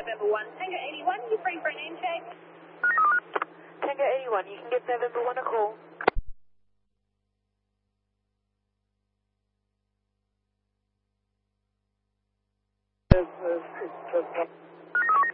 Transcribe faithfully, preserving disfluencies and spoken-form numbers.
November one. Tango eighty-one, you free for an name check? Tango eighty-one, you can give November one a call. It's, it's, it's,